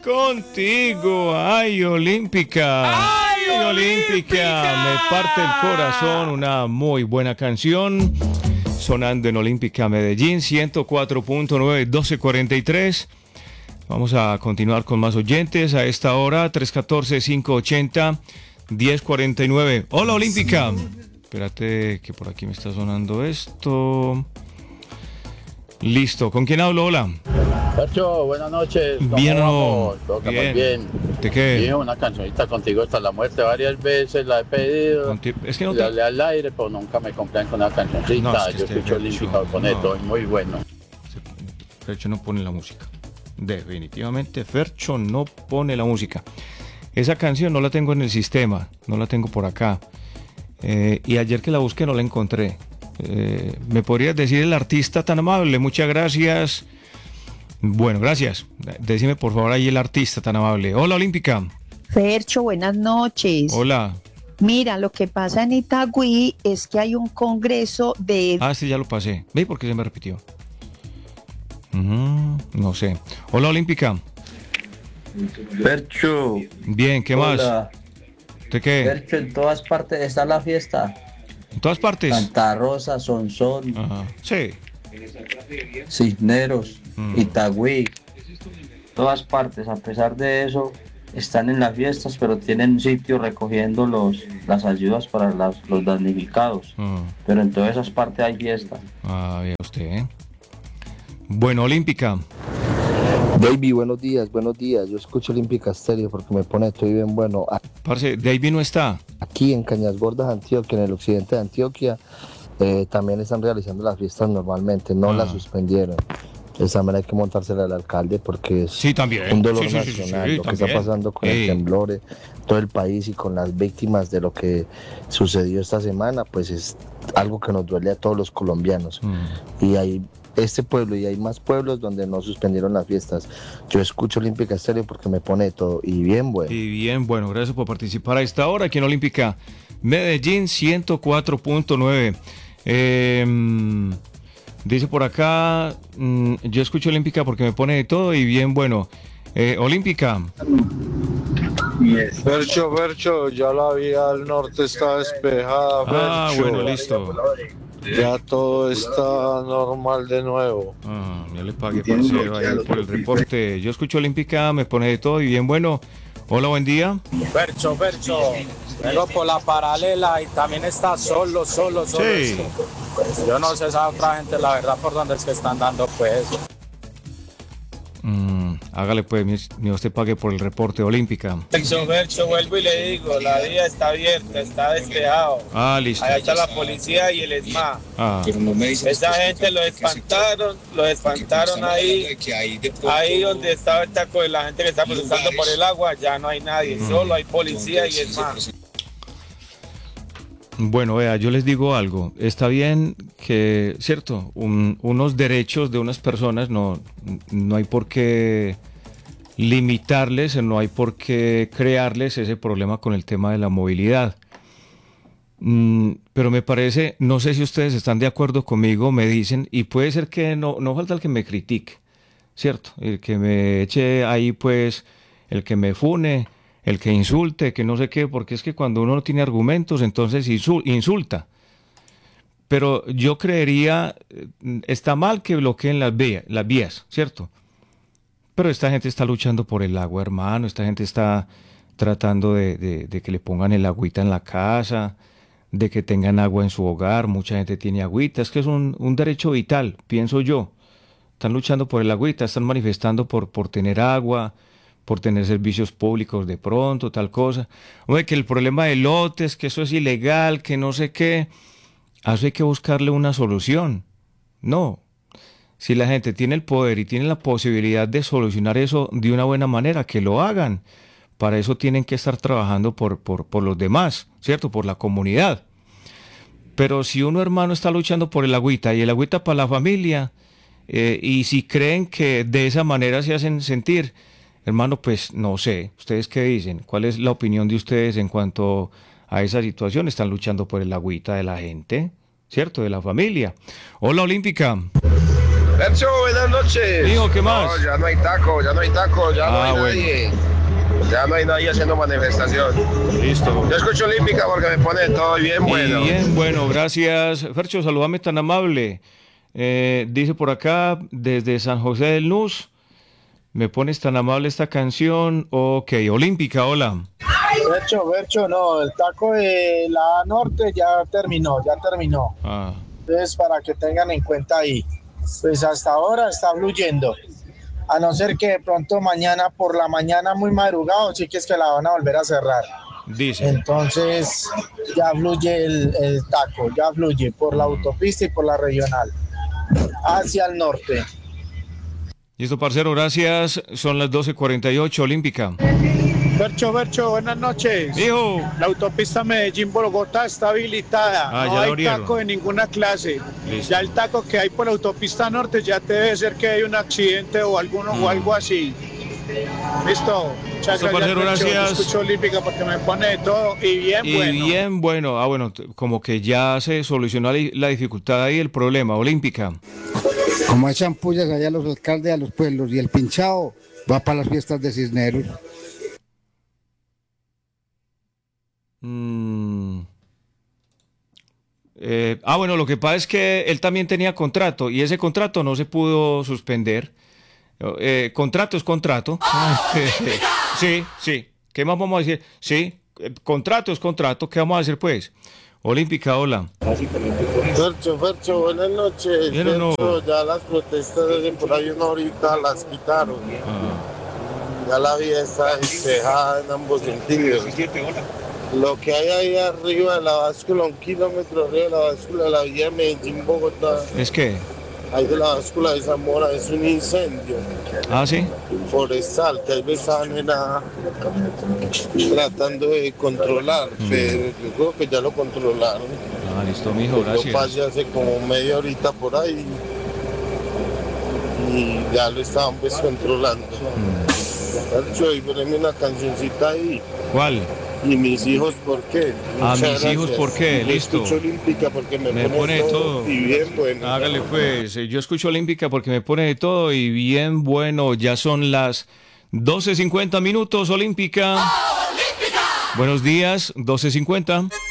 contigo. Ay, Olímpica. ¡Ay, Olímpica! Me parte el corazón. Una muy buena canción. Sonando en Olímpica Medellín, 104.9, 12:43. Vamos a continuar con más oyentes a esta hora, 314-580-1049. Hola, Olímpica. Espérate que por aquí me está sonando esto. Listo, ¿con quién hablo? Hola. Percho, buenas noches. Bien, vamos? bien. Bien. ¿De qué? Bien, una cancionita contigo hasta la muerte varias veces, la he pedido. Es que no Darle al aire, pero nunca me compran con una cancioncita. No, es que yo este escucho Olímpica Fercho, con no. esto, es muy bueno. Fercho no pone la música. Definitivamente Fercho no pone la música. Esa canción no la tengo en el sistema, no la tengo por acá. Y ayer que la busqué no la encontré. ¿Me podrías decir el artista tan amable? Muchas gracias. Bueno, gracias. Decime por favor ahí el artista tan amable. Hola, Olímpica. Fercho, buenas noches. Hola. Mira, lo que pasa en Itagüí es que hay un congreso de... Ah, sí, ya lo pasé. ¿Ve por qué se me repitió? No sé. Hola, Olímpica. Percho. Bien, ¿qué Hola. más? ¿De qué? Percho, en todas partes está la fiesta. ¿En todas partes? Santa Rosa, Sonsón, Ajá. Sí. Cisneros, Itagüí. Todas partes, a pesar de eso, están en las fiestas, pero tienen sitio recogiendo las ayudas para los damnificados. Pero en todas esas partes hay fiesta. Ah, vea usted, ¿eh? Bueno, Olímpica. David, buenos días. Yo escucho Olímpica Estéreo porque me pone estoy bien bueno. Parce, David no está. Aquí en Cañas Gordas, Antioquia, en el occidente de Antioquia, también están realizando las fiestas normalmente, no las suspendieron. Entonces también hay que montársela al alcalde porque es Sí, también. un dolor Sí, nacional lo que también. está pasando con el temblor en todo el país y con las víctimas de lo que sucedió esta semana, pues es algo que nos duele a todos los colombianos. Y hay este pueblo y hay más pueblos donde no suspendieron las fiestas. Yo escucho Olímpica Estéreo porque me pone todo y bien bueno. Y bien, bueno, gracias por participar a esta hora aquí en Olímpica Medellín 104.9. Dice por acá, yo escucho Olímpica porque me pone de todo y bien, bueno. Olímpica. Fercho, ya la vía al norte está despejada, Ah, Fercho. bueno, listo. Ya todo está normal de nuevo. Ya le pagué, parcero, ahí por el reporte. Yo escucho Olímpica, me pone de todo y bien, bueno. Hola, buen día. Fercho, vengo por la paralela y también está solo. Sí. Yo no sé esa otra gente, la verdad, por dónde es que están dando, pues. Hágale pues, ni usted pague por el reporte Olímpica. Fercho, vuelvo y le digo, la vía está abierta, está despejado. Ah, listo. Allá está la policía y el ESMAD. Esa gente lo espantaron ahí donde estaba el taco de la gente que está protestando por el agua, ya no hay nadie, solo hay policía y ESMAD. Bueno, vea, yo les digo algo. Está bien que, cierto, unos derechos de unas personas no hay por qué limitarles, no hay por qué crearles ese problema con el tema de la movilidad. Pero me parece, no sé si ustedes están de acuerdo conmigo, me dicen, y puede ser que no falta el que me critique, ¿cierto? El que me eche ahí, pues, el que me fune, el que insulte, que no sé qué, porque es que cuando uno no tiene argumentos, entonces insulta. Pero yo creería, está mal que bloqueen las vías, ¿cierto? Pero esta gente está luchando por el agua, hermano, esta gente está tratando de que le pongan el agüita en la casa, de que tengan agua en su hogar, mucha gente tiene agüita, es que es un derecho vital, pienso yo. Están luchando por el agüita, están manifestando por tener agua, por tener servicios públicos de pronto, tal cosa. Hombre, que el problema de lotes, que eso es ilegal, que no sé qué, a eso hay que buscarle una solución. No, si la gente tiene el poder y tiene la posibilidad de solucionar eso de una buena manera, que lo hagan. Para eso tienen que estar trabajando por los demás, ¿cierto? Por la comunidad. Pero si uno, hermano, está luchando por el agüita y el agüita para la familia, y si creen que de esa manera se hacen sentir, hermano, pues no sé, ¿ustedes qué dicen? ¿Cuál es la opinión de ustedes en cuanto a esa situación? Están luchando por el agüita de la gente, ¿cierto? De la familia. Hola, Olímpica. Fercho, buenas noches. Digo, ¿qué más? No, ya no hay taco, ya no hay nadie. Ya no hay nadie haciendo manifestación. Listo. Yo escucho Olímpica porque me pone todo bien bueno. Bien bueno, gracias. Fercho, saludame tan amable. Dice por acá, desde San José del Nus, me pones tan amable esta canción. Ok, Olímpica, hola. Fercho, no, el taco de la norte ya terminó. Entonces, para que tengan en cuenta ahí, pues hasta ahora está fluyendo. A no ser que de pronto mañana por la mañana muy madrugado, sí que es que la van a volver a cerrar. Dice. Entonces ya fluye el taco, ya fluye por la autopista y por la regional hacia el norte. Listo, parcero, gracias. Son las 12:48, Olímpica. Fercho, buenas noches. Hijo. La autopista Medellín-Bogotá está habilitada. No hay taco de ninguna clase. Listo. Ya el taco que hay por la autopista norte ya debe ser que hay un accidente o algo así. Listo. Muchas gracias, parcero, gracias. Yo escucho Olímpica porque me pone de todo y bien bueno. Bueno, como que ya se solucionó la dificultad ahí, el problema. Olímpica. Como echan pullas allá los alcaldes a los pueblos y el pinchado va para las fiestas de Cisneros. Bueno, lo que pasa es que él también tenía contrato y ese contrato no se pudo suspender. Contrato es contrato. Sí. ¿Qué más vamos a decir? Sí, contrato es contrato. ¿Qué vamos a hacer pues? Olímpica, hola. Fercho, buenas noches. ¿Bien o no? Ya las protestas de por ahí una horita las quitaron. Ya la vía está despejada en ambos sentidos. Lo que hay ahí arriba de la báscula, 1 kilómetro arriba de la báscula de la vía Medellín-Bogotá. ¿Es qué? Ahí de la báscula de Zamora es un incendio. ¿Ah, sí? Forestal, que ahí me estaban tratando de controlar, pero yo creo que ya lo controlaron. Listo, mijo, gracias. Yo pasé hace como media horita por ahí y ya lo estaban pues controlando. Y poneme una cancioncita ahí. ¿Cuál? ¿Y mis hijos por qué? Mis hijos por qué, listo. Yo escucho Olímpica porque me pone todo y bien bueno. Hágale pues, yo escucho Olímpica porque me pone de todo y bien bueno. Ya son las 12:50 Olímpica. Buenos días, 12:50.